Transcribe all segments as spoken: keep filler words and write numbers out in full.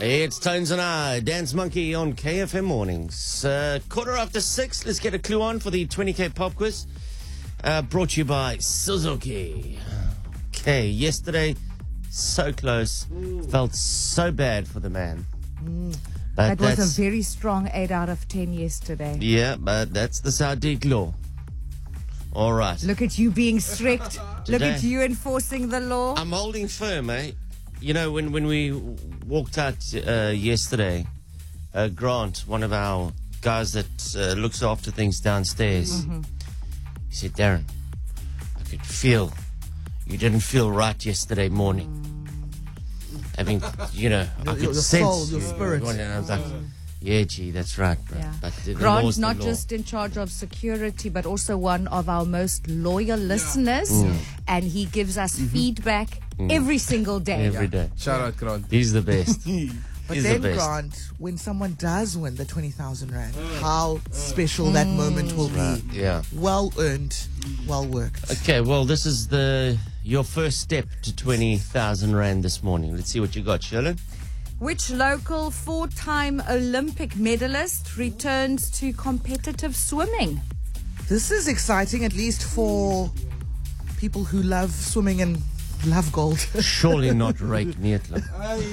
Hey, it's Tones and I, Dance Monkey on K F M Mornings. Uh, quarter after six, let's get a clue on for the twenty K pop quiz. Uh, brought to you by Suzuki. Okay, yesterday, so close. Felt so bad for the man. Mm. But that was a very strong eight out of ten yesterday. Yeah, but that's the Sadiq law. All right. Look at you being strict. Look Today- at you enforcing the law. I'm holding firm, eh? You know, when, when we walked out uh, yesterday, uh, Grant, one of our guys that uh, looks after things downstairs, Mm-hmm. he said, Darren, I could feel you didn't feel right yesterday morning. Having, you know, I Your- could your sense soul, your you- spirit. And I was like, yeah, gee, that's right, bro. Yeah. But the, the Grant, law's the not law. just in charge of security, but also one of our most loyal listeners. Mm. And he gives us feedback every single day. Every day. Shout out, Grant. He's the best. But He's then, the best. Grant, when someone does win the twenty thousand Rand, how special that moment will be. Yeah. Well earned, well worked. Okay, well, this is the your first step to twenty thousand Rand this morning. Let's see what you got, Shirley. Which local four-time Olympic medalist returns to competitive swimming? This is exciting, at least for people who love swimming and love gold. Surely not Rake Neetler.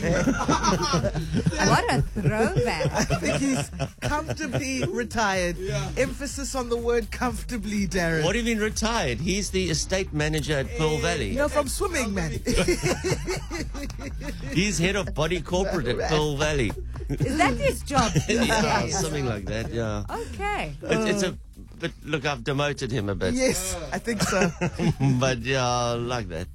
What a throwback. I think he's comfortably retired. Emphasis on the word comfortably, Darren. What do you mean retired? He's the estate manager at Pearl Valley. You know, from swimming, man. He's head of body corporate at Pearl Valley. Is that his job these Yeah, days? something like that, yeah. Okay. It's, it's a, but look, I've demoted him a bit. Yes, I think so. But yeah, I like that.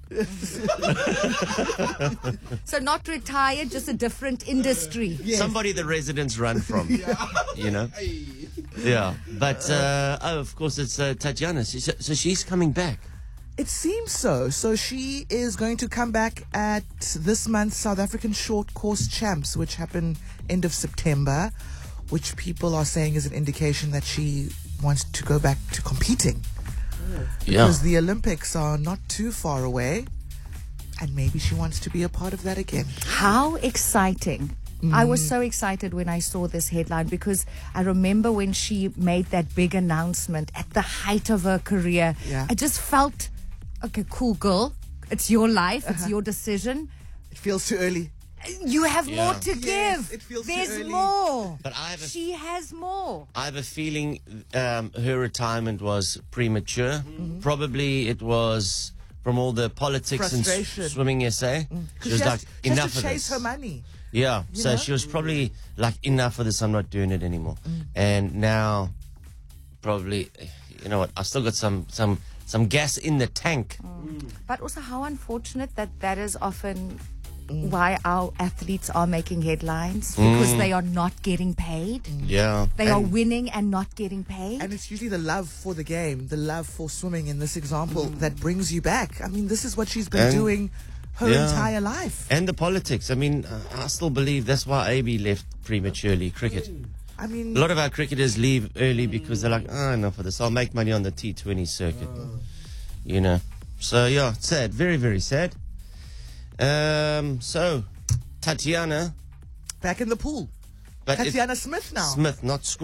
So not retired, just a different industry. Yes. Somebody the residents run from, you know? Yeah. But, uh, oh, of course, it's uh, Tatiana. So, so she's coming back. It seems so. So she is going to come back at this month's South African Short Course Champs, which happen end of September, which people are saying is an indication that she wants to go back to competing. Yeah. Because the Olympics are not too far away, and maybe she wants to be a part of that again. How exciting. I was so excited when I saw this headline because I remember when she made that big announcement at the height of her career. Yeah. I just felt, okay, cool girl. It's your life. It's your decision. It feels too early. You have Yeah. more to Yes, give. it feels too There's early. more. But I have a She has more. I have a feeling um, her retirement was premature. Probably it was from all the politics and Frustration. s- swimming S A. She She was has, like, she has enough to of chase this. her money. Yeah, so know? she was probably like, enough of this, I'm not doing it anymore. And now, probably, you know what, I still got some, some, some gas in the tank. But also how unfortunate that that is often why our athletes are making headlines because they are not getting paid. Yeah. They are And- winning and not getting paid. And it's usually the love for the game, the love for swimming in this example that brings you back. I mean, this is what she's been And- doing her yeah. entire life. And the politics. I mean, uh, I still believe that's why A B left prematurely, cricket. I mean, A lot of our cricketers leave early because they're like, oh, enough of this. I'll make money on the T twenty circuit. You know. So, yeah, it's sad. Very, very sad. Um, so, Tatiana. back in the pool. But it's Tatiana Smith now. Smith, not Squid.